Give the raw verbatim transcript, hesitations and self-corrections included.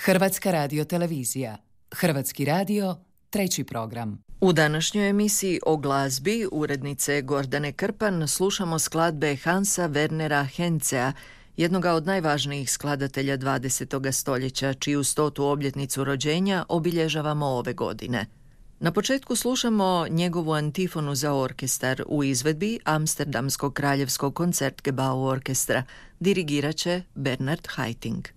Hrvatska radiotelevizija. Hrvatski radio, treći program. U današnjoj emisiji o glazbi urednice Gordane Krpan slušamo skladbe Hansa Wernera Henzea, jednoga od najvažnijih skladatelja dvadesetog stoljeća, čiju stotu obljetnicu rođenja obilježavamo ove godine. Na početku slušamo njegovu antifonu za orkestar u izvedbi Amsterdamskog kraljevskog koncertgebouw orkestra. Dirigirat će Bernard Haitink.